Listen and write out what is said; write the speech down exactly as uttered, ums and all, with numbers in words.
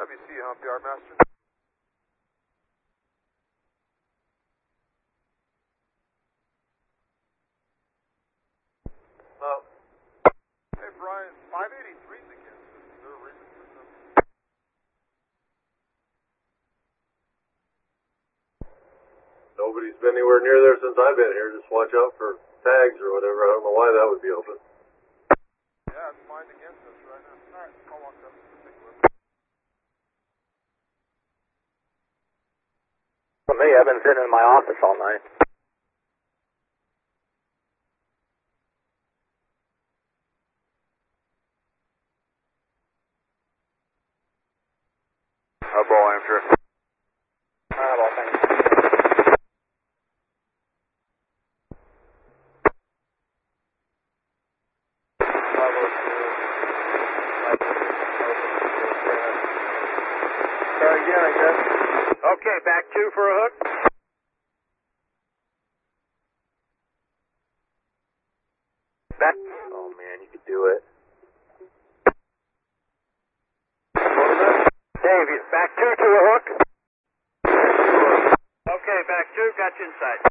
W C, Hump Yard Master. Uh, hey Brian, five eighty-three's against us. Is there a reason for some? Nobody's been anywhere near there since I've been here. Just watch out for tags or whatever. I don't know why that would be open. Yeah, it's fine against us right now. Alright, I'll walk up and take a look. For me, I've been sitting in my office all night. Uh, ball answer. Ah, well, thanks. Try again, I guess. Okay, back two for a hook. Back. Oh man, you could do it. Dave, back two to a hook. Okay, back two, got you inside.